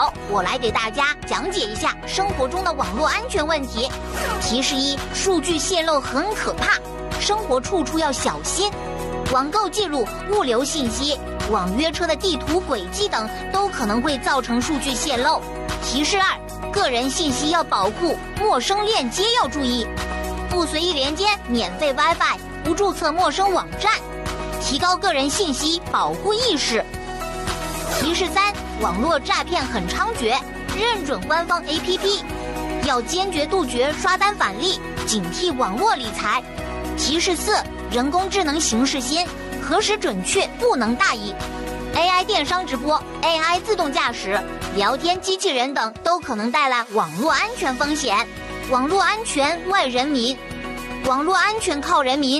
好，我来给大家讲解一下生活中的网络安全问题。提示一：数据泄露很可怕，生活处处要小心。网购记录、物流信息、网约车的地图轨迹等都可能会造成数据泄露。提示二：个人信息要保护，陌生链接要注意，不随意连接免费 WiFi， 不注册陌生网站，提高个人信息保护意识。提示三：网络诈骗很猖獗，认准官方 APP， 要坚决杜绝刷单返利，警惕网络理财。提示四：人工智能形势新，核实准确不能大意。AI 电商直播、AI 自动驾驶、聊天机器人等都可能带来网络安全风险。网络安全外人民，网络安全靠人民。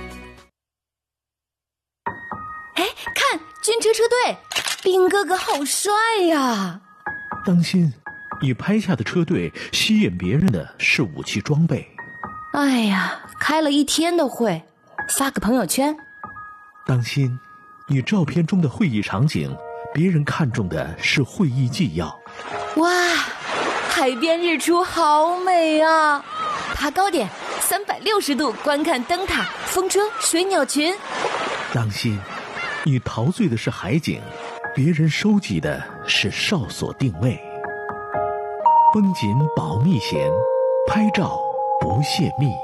哎，看军车车队，兵哥哥好帅呀！ 当心，你拍下的车队吸引别人的是武器装备。 哎呀，开了一天的会，发个朋友圈。 当心，你照片中的会议场景，别人看中的是会议纪要。 哇，海边日出好美啊！爬高点，360度观看灯塔、风车、水鸟群。 当心，你陶醉的是海景，别人收集的是哨所定位。绷紧保密弦，拍照不泄密。